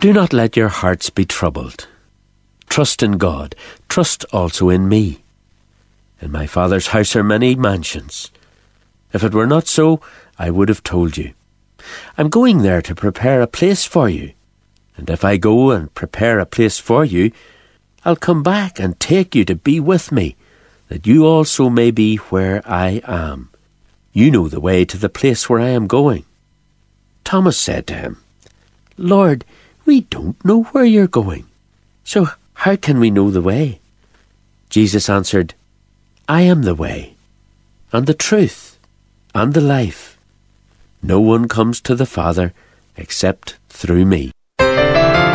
Do not let your hearts be troubled. Trust in God. Trust also in me. In my Father's house are many mansions. If it were not so, I would have told you. I'm going there to prepare a place for you. And if I go and prepare a place for you, I'll come back and take you to be with me, that you also may be where I am. You know the way to the place where I am going. Thomas said to him, Lord, we don't know where you're going, so how can we know the way? Jesus answered, I am the way, and the truth, and the life. No one comes to the Father except through me.